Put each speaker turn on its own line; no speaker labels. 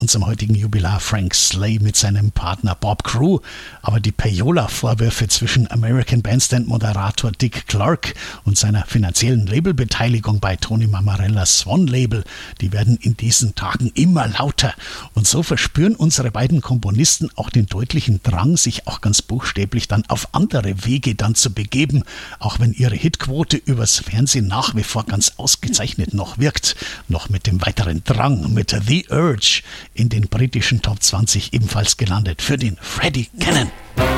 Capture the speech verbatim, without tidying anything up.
unserem heutigen Jubilar Frank Slay mit seinem Partner Bob Crew. Aber die Payola-Vorwürfe zwischen American Bandstand-Moderator Dick Clark und seiner finanziellen Labelbeteiligung bei Tony Mamarellas Swan-Label, die werden in diesen Tagen immer lauter. Und so verspüren unsere beiden Komponisten auch den deutlichen Drang, sich auch ganz buchstäblich dann auf andere Wege dann zu begeben, auch wenn ihre Hitquote übers Fernsehen nach wie vor ganz ausgezeichnet noch wirkt. Noch mit dem weiteren Drang, mit The Urge in den britischen Top zwanzig ebenfalls gelandet für den Freddie Cannon.